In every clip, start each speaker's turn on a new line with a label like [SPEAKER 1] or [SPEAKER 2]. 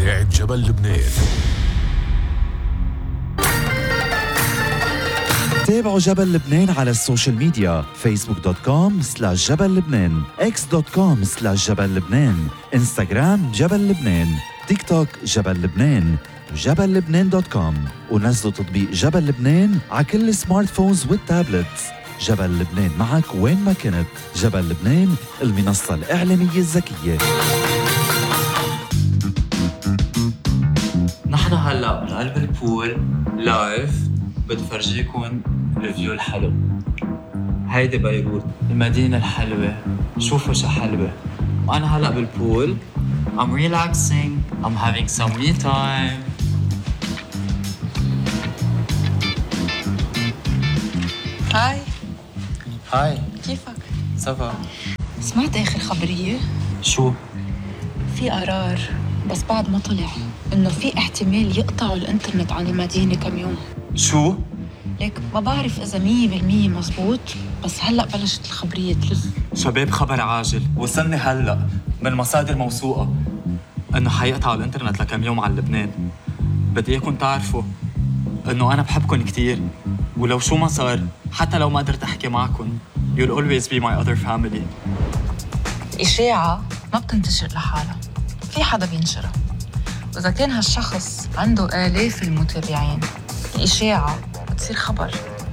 [SPEAKER 1] إذاعة جبل لبنان.
[SPEAKER 2] تابعوا جبل لبنان على السوشيال ميديا facebook.com/جبل لبنان x.com/جبل لبنان انستغرام جبل لبنان تيك توك جبل لبنان جبل لبنان.com ونزلوا تطبيق جبل لبنان على كل السمارت فونز والتابلتس. جبل لبنان معك وين ما كنت. جبل لبنان المنصة الإعلامية الذكية.
[SPEAKER 3] نحن هلأ من قلب البول لايف بدي فرجيكم ريفيو الحلو. هيدي بيروت المدينة الحلوة، شوفوا شو حلوة. وأنا هلأ بالبول I'm relaxing, I'm having some me time. هاي
[SPEAKER 4] كيفك؟
[SPEAKER 3] سافا.
[SPEAKER 4] سمعت آخر خبرية؟
[SPEAKER 3] شو؟
[SPEAKER 4] في قرار بس بعد ما طلع إنه في احتمال يقطعوا الإنترنت عن المدينة كم يوم.
[SPEAKER 3] شو؟
[SPEAKER 4] ليك ما بعرف إذا 100% مزبوط، بس هلأ بلشت الخبرية تلف.
[SPEAKER 3] شباب خبر عاجل وصلني هلأ من مصادر موثوقة إنه حيقطعوا الإنترنت لكم يوم على لبنان. بدي إياكم تعرفوا إنه أنا بحبكم كتير، ولو شو ما صار حتى لو ما قدرت أحكي معكم you'll always be my other family.
[SPEAKER 4] إشاعة ما بتنتشر لحالها، في حدا بينشرها، وإذا كان هالشخص عنده آلاف المتابعين الإشاعة بتصير خبر.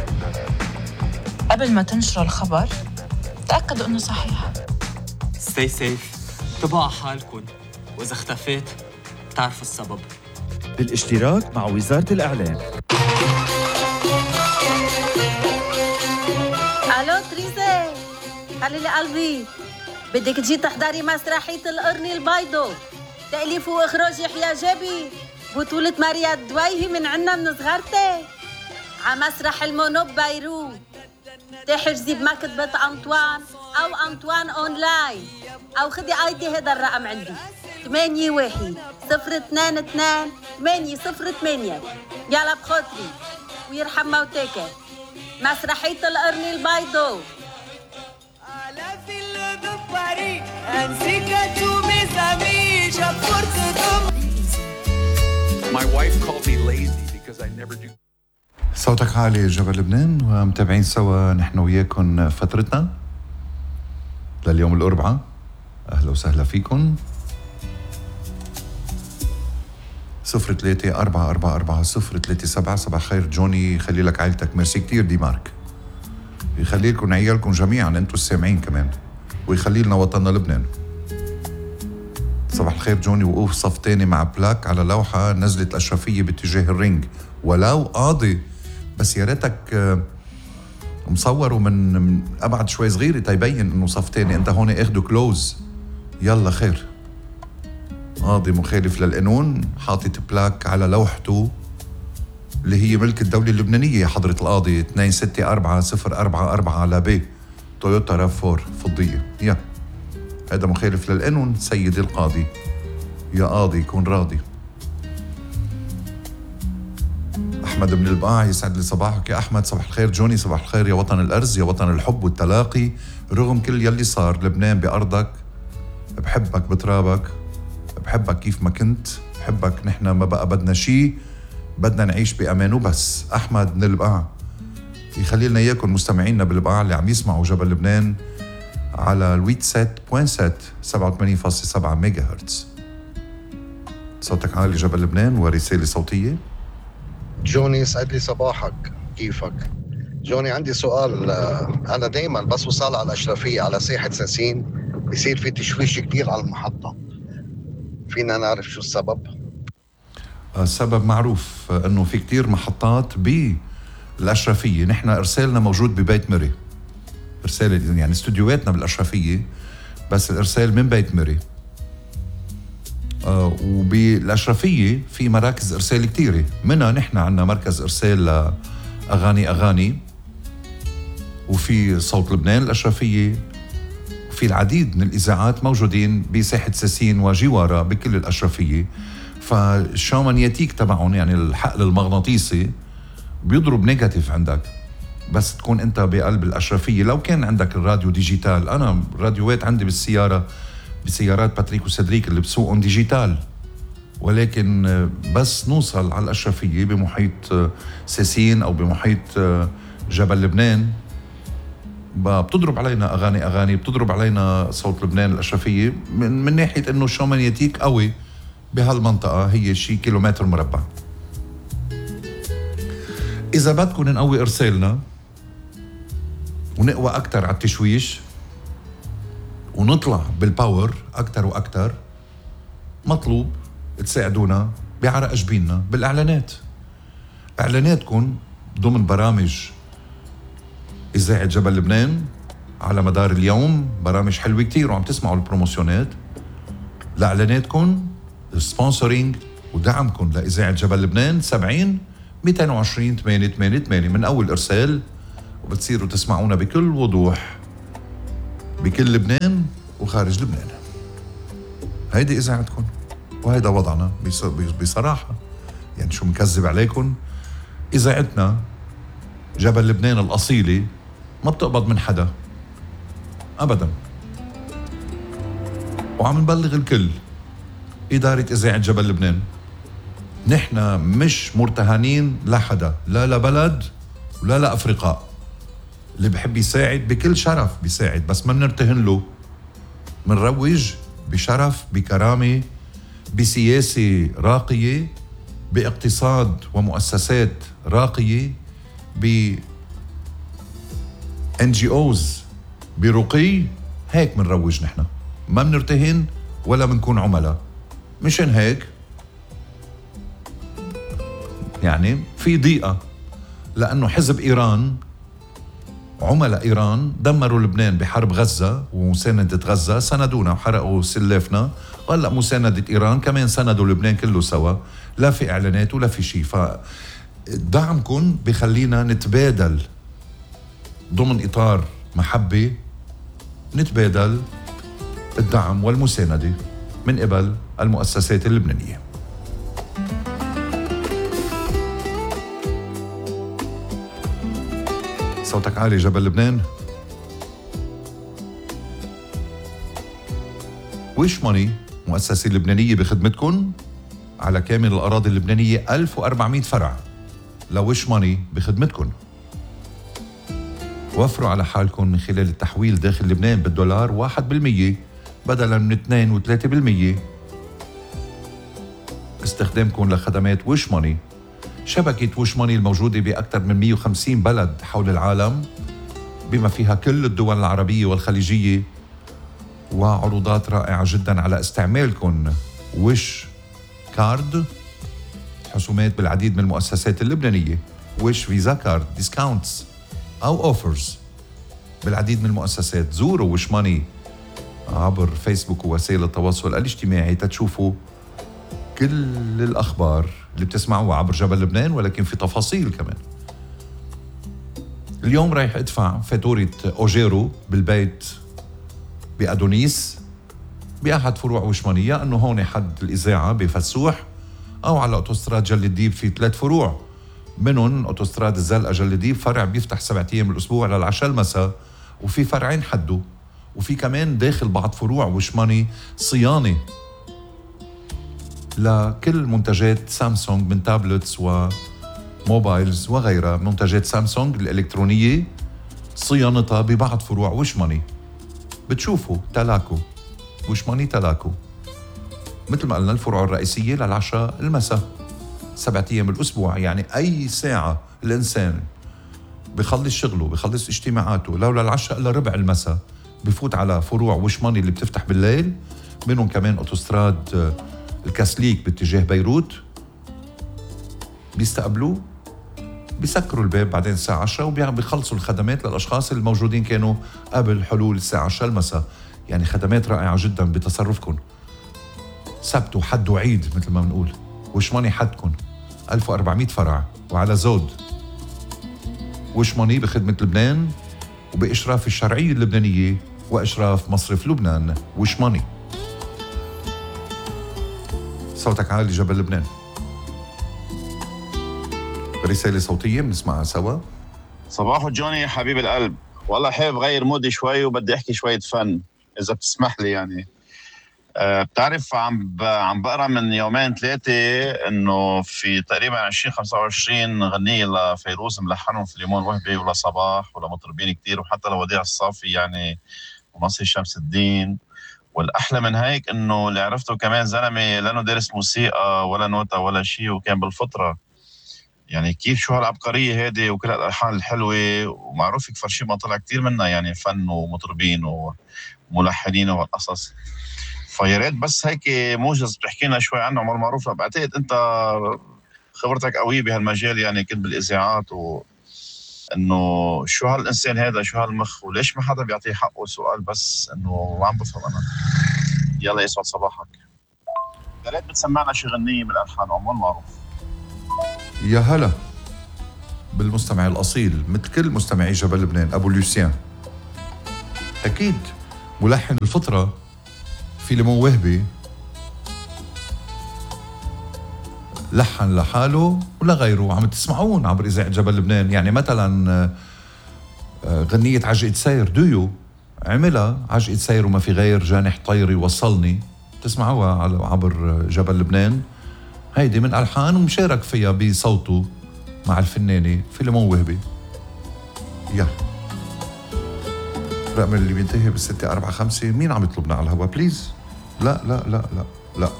[SPEAKER 4] قبل ما تنشروا الخبر تأكدوا إنه صحيح.
[SPEAKER 3] Stay safe، انتبهوا على حالكم، وإذا اختفيت تعرفوا السبب.
[SPEAKER 2] بالاشتراك مع وزارة الإعلام.
[SPEAKER 5] الو تريزي، خلي لي قلبي، بدك تجي تحضري مسرحية القرن البيضو، تأليف وإخراج يحيى جابي، بطولة ماريا الدويهي من عنا من صغرتي، على مسرح المونوب بيروت. تحجزي بمكتبة أنطوان أو أنطوان أونلاين، أو خدي ايدي هذا الرقم عندي 81-022-808. يلا بخاطري ويرحم موتاك. مسرحية القرن البيضو.
[SPEAKER 1] My wife called me lazy because I never do.
[SPEAKER 6] صوتك عالي جبل لبنان، ومتابعين سوا نحن وياكم فترتنا لليوم الأربعاء. أهلا وسهلا فيكم. 03-444-037. صباح خير جوني، يخلي لك عائلتك. ميرسي كتير دي مارك، يخلي لكم عيالكم جميعا انتوا السامعين كمان، ويخلي لنا وطننا لبنان. صباح الخير جوني. وقوف صف تاني مع بلاك على لوحة نزلت الأشرفية باتجاه الرينج، ولو قاضي بس يا ريتك مصوره من أبعد شوي صغيرة تيبين إنه صف تاني. أنت هون اخده كلوز. يلا خير. قاضي مخالف للقانون حاطط بلاك على لوحته اللي هي ملك الدولة اللبنانية يا حضرة القاضي، 264044 لابي تويوتا راف4 فضية. يا هذا مخالف للقانون سيدي القاضي. يا قاضي كون راضي. أحمد من البقاع، يسعد لي صباحك يا أحمد. صباح الخير جوني. صباح الخير يا وطن الأرز، يا وطن الحب والتلاقي. رغم كل يلي صار لبنان بأرضك، بحبك بترابك، بحبك كيف ما كنت، بحبك. نحن ما بقى بدنا شي، بدنا نعيش بأمان وبس. أحمد من البقاع، يخلي لنا إياكم مستمعينا بالبقاع اللي عم يسمعوا جبل لبنان على الويت سات بوين سات 87.7 ميجا هرتز. صوتك عالي جبل لبنان. ورسالة صوتية.
[SPEAKER 7] جوني يسعد لي صباحك، كيفك؟ جوني عندي سؤال. أنا دايما بس وصل على الأشرفية على ساحة ساسين بيصير في تشويش كتير على المحطة، فينا نعرف شو السبب؟
[SPEAKER 6] السبب معروف، أنه في كتير محطات بالأشرفية. نحن إرسالنا موجود ببيت مري، إرسال يعني استوديوهاتنا بالأشرفية، بس الإرسال من بيت مري. وبالأشرفية في مراكز إرسال كتيرة، منها نحن عنا مركز إرسال أغاني، وفي صوت لبنان الأشرفية، وفي العديد من الإذاعات موجودين بساحة ساسين وجوارها بكل الأشرفية. فالشامانياتيك تبعهم يعني الحقل المغناطيسي بيضرب نيجاتيف عندك، بس تكون انت بقلب الأشرفية. لو كان عندك الراديو ديجيتال، أنا راديوات عندي بالسيارة، بسيارات باتريك وسدريك اللي بسوقهم ديجيتال، ولكن بس نوصل على الأشرفية بمحيط سيسين أو بمحيط جبل لبنان بتضرب علينا أغاني بتضرب علينا صوت لبنان الأشرفية من ناحية أنه الشومانياتيك قوي بهالمنطقة هي شي كيلومتر مربع. إذا بدكم نقوي إرسالنا ونقوى أكتر على التشويش ونطلع بالباور أكتر وأكتر، مطلوب تساعدونا بعرق جبيننا بالإعلانات. إعلاناتكم ضمن برامج إذاعة جبل لبنان على مدار اليوم برامج حلوة كتير وعم تسمعوا البروموشنات. لإعلاناتكم السبونسورينج ودعمكم لإذاعة جبل لبنان 70 220 888 من أول إرسال، وبتصيروا تسمعونا بكل وضوح بكل لبنان وخارج لبنان. هيدي إذاعتكم وهيدا وضعنا بصراحة، يعني شو مكذب عليكم. إذاعتنا جبل لبنان الأصيلة ما بتقبض من حدا أبدا، وعم نبلغ الكل. إدارة إذاعة جبل لبنان نحن مش مرتهنين لحدا، لا لبلد ولا لأفرقاء. اللي بحب يساعد بكل شرف بيساعد، بس ما بنرتهن له. منروج بشرف بكرامة بسياسة راقية باقتصاد ومؤسسات راقية ب NGOs برقي. هيك منروج نحن، ما بنرتهن ولا بنكون عملاء. مشان هيك يعني في ضيقة، لأنه حزب إيران عملاء إيران دمروا لبنان بحرب غزة ومساندة غزة، سندونا وحرقوا سلافنا، وهلأ مساندة إيران كمان سندوا لبنان كله سوا، لا في إعلانات ولا في شيء. فدعمكم بخلينا نتبادل ضمن إطار محبة، نتبادل الدعم والمساندة من قبل المؤسسات اللبنانية. صوتك عالي جبل لبنان. ويش ماني مؤسسة لبنانية بخدمتكم على كامل الأراضي اللبنانية، 1400 فرع لويش ماني بخدمتكم. وفروا على حالكم من خلال التحويل داخل لبنان بالدولار 1% بدلا من 2 و 3%. استخدامكم لخدمات ويش ماني، شبكة ويش ماني الموجودة بأكثر من 150 بلد حول العالم بما فيها كل الدول العربية والخليجية، وعروضات رائعة جدا على استعمالكم ويش كارد، حسومات بالعديد من المؤسسات اللبنانية، ويش فيزا كارد، ديسكاونتس أو أوفرز بالعديد من المؤسسات. زوروا ويش ماني عبر فيسبوك ووسائل التواصل الاجتماعي تشوفوا كل الأخبار اللي بتسمعوها عبر جبل لبنان، ولكن في تفاصيل كمان. اليوم رايح ادفع فاتورة أوجيرو بالبيت بأدونيس بأحد فروع ويش ماني، يا أنه هون حد الإذاعة بفسوح أو على أوتوستراد جل الديب في 3 فروع، منهم أوتوستراد الزلقة جل الديب فرع بيفتح 7 أيام الأسبوع للعشاء المساء، وفي فرعين حده، وفي كمان داخل بعض فروع ويش ماني صيانة لكل منتجات سامسونج من تابلتس وموبايلز وغيرها. منتجات سامسونج الإلكترونية صيانتها ببعض فروع ويش ماني. بتشوفوا تلاكو ويش ماني تلاكو، مثل ما قلنا الفروع الرئيسية للعشاء المساء 7 أيام الأسبوع. يعني أي ساعة الإنسان بخلص شغله بخلص اجتماعاته لولا العشاء إلا ربع المساء بفوت على فروع ويش ماني اللي بتفتح بالليل، منهم كمان أوتوستراد الكاسليك باتجاه بيروت. بيستقبلوه بيسكروا الباب بعدين الساعة 10 وبيخلصوا الخدمات للأشخاص الموجودين كانوا قبل حلول الساعة 10 المساء. يعني خدمات رائعة جدا بتصرفكم، سبت وحد وعيد مثل ما بنقول. ويش ماني حدكم 1400 فرع وعلى زود. ويش ماني بخدمة لبنان وبإشراف الشرعية اللبنانية وإشراف مصرف لبنان. ويش ماني. صوتك عالي جبل لبنان. رسالة صوتية بنسمعها سوا.
[SPEAKER 8] صباحو جوني يا حبيب القلب، والله حابب غير مودي شوي وبدي احكي شوية فن اذا بتسمح لي. يعني بتعرف عم بقرا من يومين ثلاثة انه في تقريبا 20-25 غنية لفيروز ملحنهم في ليمون وهبي ولا صباح ولا مطربين كتير وحتى لوديع الصافي يعني ونصي شمس الدين. والاحلى من هيك انه اللي عرفته كمان زلمه لانه دارس موسيقى ولا نوتة ولا شيء وكان بالفطره. يعني كيف شو هالعبقريه هذه وكل الالحان الحلوه ومعروف كفر شيء ما طلع كتير منها يعني فن ومطربين وملحنين وهالقصص. فيا ريت بس هيك موجز بتحكي لنا شوي عنه عمر معروف. بعتقد انت خبرتك قويه بهالمجال يعني كنت بالاذاعات انه شو هالانسان هذا شو هالمخ وليش ما حدا بيعطيه حقه. سؤال بس انه ما عم بفهم انا. يلا يسعد صباحك. يا ريت بتسمعنا شي غنية من الالحان عمر معروف.
[SPEAKER 6] يا هلا بالمستمع الاصيل مثل كل مستمعي جبل لبنان ابو لوسيان. اكيد ملحن الفطره في ليمون وهبي لحن لحاله ولا غيره عم تسمعون عبر إذاعة جبل لبنان. يعني مثلا غنية عجقة سير دويو عملها عجقة سير وما في غير جانح طيري وصلني تسمعوها عبر جبل لبنان. هيدي من ألحان ومشارك فيها بصوته مع الفنانة في ليمون وهبي. يلا الرقم اللي بينتهي ب645 مين عم يطلبنا على الهواء بليز؟ لا لا لا لا لا.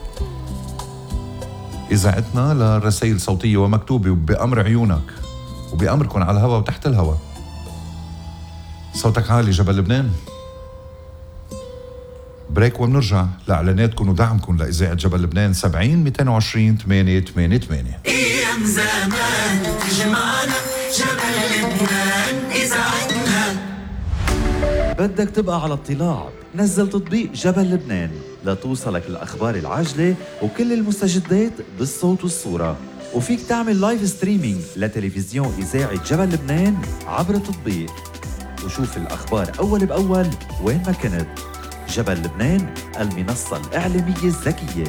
[SPEAKER 6] إذاعتنا لرسائل صوتية ومكتوبة وبأمر عيونك وبأمركم على الهواء وتحت الهواء. صوتك عالي جبل لبنان. بريك وبنرجع لإعلاناتكم ودعمكم لإذاعة جبل لبنان 70-220-888.
[SPEAKER 9] أيام زمان تجمعنا جبل لبنان إذاعتنا.
[SPEAKER 2] بدك تبقى على اطلاع؟ نزل تطبيق جبل لبنان لتوصلك الأخبار العاجلة وكل المستجدات بالصوت والصورة. وفيك تعمل لايف ستريمينج لتلفزيون إذاعة جبل لبنان عبر التطبيق وشوف الأخبار أول بأول وين ما كنت. جبل لبنان المنصة الإعلامية الذكية.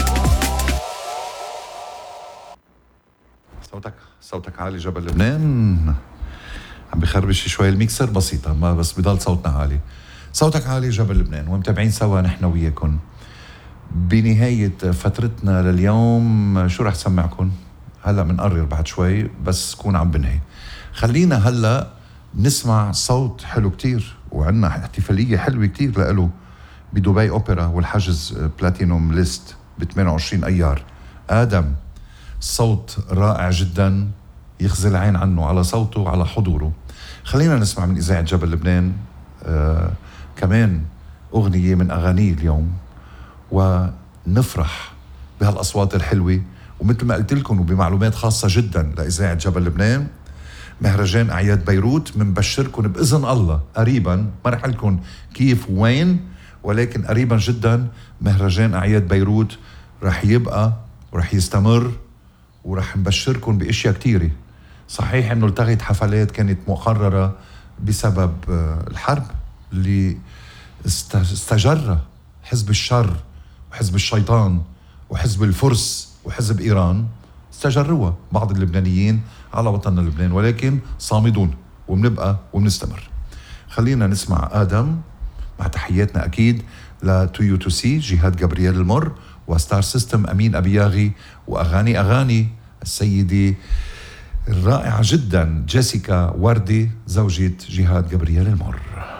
[SPEAKER 6] صوتك عالي جبل لبنان. عم بخربش شوي الميكسر بسيطة ما بس بضل صوتنا عالي. صوتك عالي جبل لبنان ومتابعين سوا نحن وياكم. بنهاية فترتنا لليوم شو رح سمعكم؟ هلأ منقرر بعد شوي بس كون عم بنهي. خلينا هلأ نسمع صوت حلو كتير وعنا احتفالية حلوة كتير لألو بدبي أوبرا والحجز بلاتينوم ليست ب28 أيار. آدم صوت رائع جدا يخزي العين عنه على صوته وعلى حضوره. خلينا نسمع من إذاعة جبل لبنان كمان أغنية من أغانيه اليوم ونفرح بهالأصوات الحلوة. ومثل ما قلت لكم وبمعلومات خاصة جدا لإذاعة جبل لبنان مهرجان أعياد بيروت منبشركم بإذن الله قريبا. ما رح لكم كيف وين ولكن قريبا جدا مهرجان أعياد بيروت رح يبقى ورح يستمر ورح نبشركم بأشياء كتيرة. صحيح انه التغيت حفلات كانت مقررة بسبب الحرب اللي استجر حزب الشر وحزب الشيطان وحزب الفرس وحزب إيران استجروها بعض اللبنانيين على وطننا لبنان ولكن صامدون وبنبقى وبنستمر. خلينا نسمع آدم مع تحياتنا أكيد لتويوتو سي جهاد جابرييل المر وستار سيستم أمين أبياغي وأغاني السيدة الرائعة جدا جيسيكا وردي زوجة جهاد جابرييل المر.